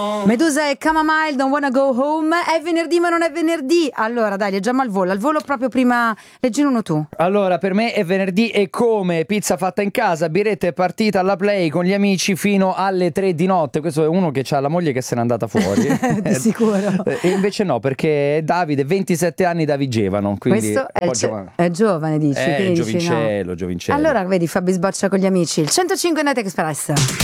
Medusa e Chamomile, Don't Wanna Go Home. È venerdì ma non è venerdì. Allora dai, leggiamo al volo proprio prima. Leggine uno tu. Allora, per me è venerdì e come? Pizza fatta in casa, biretta e partita alla play con gli amici fino alle 3 di notte. Questo è uno che ha la moglie che se n'è andata fuori. Di sicuro. E invece no, perché Davide, 27 anni da Vigevano. Quindi Questo è giovane, dici? È Quindi dici giovincello, no. giovincello. Allora vedi, Fabi sboccia con gli amici. Il 105 Net Express.